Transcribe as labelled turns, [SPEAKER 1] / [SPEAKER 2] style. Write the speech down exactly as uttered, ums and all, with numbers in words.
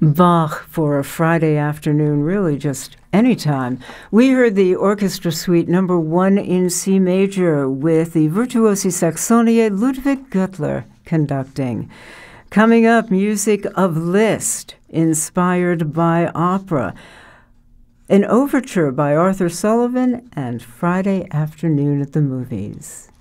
[SPEAKER 1] Bach for a Friday afternoon, really just any time. We heard the Orchestra Suite number one in C major with the Virtuosi Saxonie Ludwig Göttler conducting. Coming up, music of Liszt, inspired by opera. An overture by Arthur Sullivan and Friday Afternoon at the Movies.